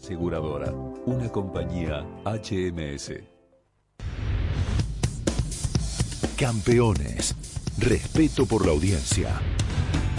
Aseguradora, una compañía HMS. Campeones. Respeto por la audiencia.